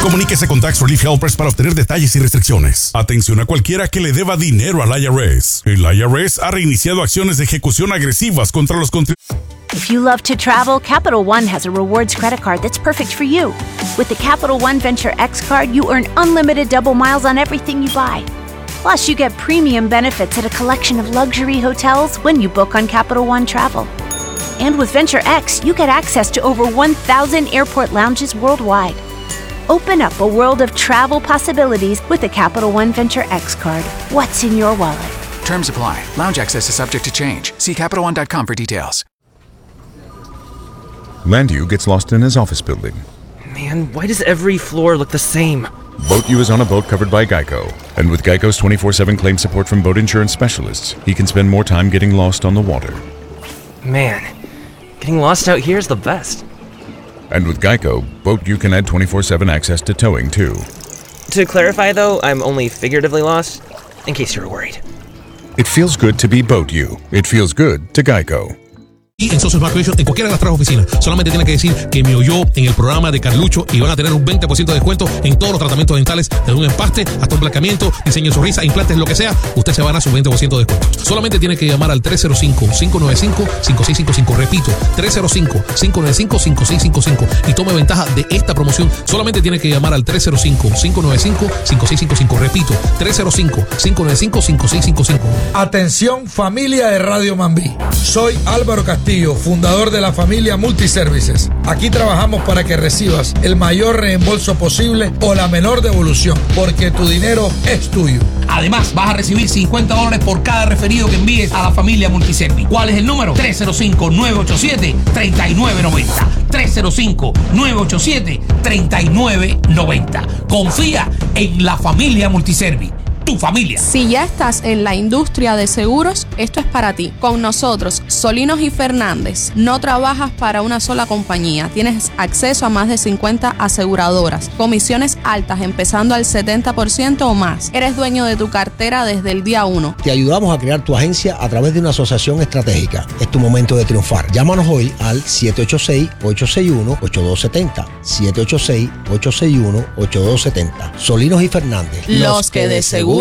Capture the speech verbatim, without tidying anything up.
Comuníquese con Tax Relief Helpers para obtener detalles y restricciones. Atención a cualquiera que le deba dinero al I R S. El I R S ha reiniciado acciones de ejecución agresivas contra los contribuyentes. If you love to travel, Capital One has a rewards credit card that's perfect for you. With the Capital One Venture X card, you earn unlimited double miles on everything you buy. Plus, you get premium benefits at a collection of luxury hotels when you book on Capital One Travel. And with Venture X, you get access to over one thousand airport lounges worldwide. Open up a world of travel possibilities with the Capital One Venture X card. What's in your wallet? Terms apply. Lounge access is subject to change. See Capital One dot com for details. Landu gets lost in his office building. Man, why does every floor look the same? BoatU is on a boat covered by Geico. And with Geico's twenty-four seven claim support from boat insurance specialists, he can spend more time getting lost on the water. Man, getting lost out here is the best. And with Geico, BoatU can add twenty-four seven access to towing, too. To clarify, though, I'm only figuratively lost, in case you're worried. It feels good to be BoatU. It feels good to Geico. Y en Social Market en cualquiera de las tres oficinas. Solamente tiene que decir que me oyó en el programa de Carlucho y van a tener un veinte por ciento de descuento en todos los tratamientos dentales, desde un empaste hasta un blanqueamiento, diseño de sonrisa, implantes, lo que sea. Usted se va a ganar su veinte por ciento de descuento. Solamente tiene que llamar al tres cero cinco, cinco nueve cinco, cinco seis cinco cinco. Repito, tres cero cinco, cinco nueve cinco, cinco seis cinco cinco y tome ventaja de esta promoción. Solamente tiene que llamar al tres cero cinco, cinco nueve cinco, cinco seis cinco cinco. Repito, tres cero cinco, cinco nueve cinco, cinco seis cinco cinco. Atención, familia de Radio Mambí. Soy Álvaro Castillo, fundador de la familia Multiservices. Aquí trabajamos para que recibas el mayor reembolso posible o la menor devolución, porque tu dinero es tuyo. Además, vas a recibir cincuenta dólares por cada referido que envíes a la familia Multiservice. ¿Cuál es el número? tres cero cinco, nueve ocho siete, tres nueve nueve cero. tres cero cinco, nueve ocho siete, tres nueve nueve cero. Confía en la familia Multiservice. Tu familia. Si ya estás en la industria de seguros, esto es para ti. Con nosotros, Solinos y Fernández, no trabajas para una sola compañía. Tienes acceso a más de cincuenta aseguradoras, comisiones altas empezando al setenta por ciento o más. Eres dueño de tu cartera desde el día uno. Te ayudamos a crear tu agencia a través de una asociación estratégica. Es tu momento de triunfar. Llámanos hoy al siete ocho seis, ocho seis uno, ocho dos siete cero. siete ocho seis, ocho seis uno, ocho dos siete cero. Solinos y Fernández. Los que de seguro